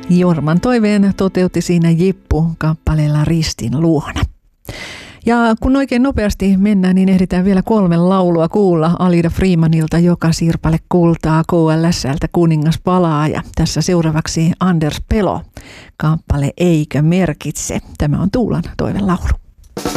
Jorman toiveen toteutti siinä Jippu kappaleella Ristin luona. Ja kun oikein nopeasti mennään, niin ehditään vielä 3 laulua kuulla Alida Freemanilta, joka Sirpale kultaa, KLS:ltä Kuningas palaa. Ja tässä seuraavaksi Anders Pelo, kappale Eikö merkitse. Tämä on Tuulan toivelaulu.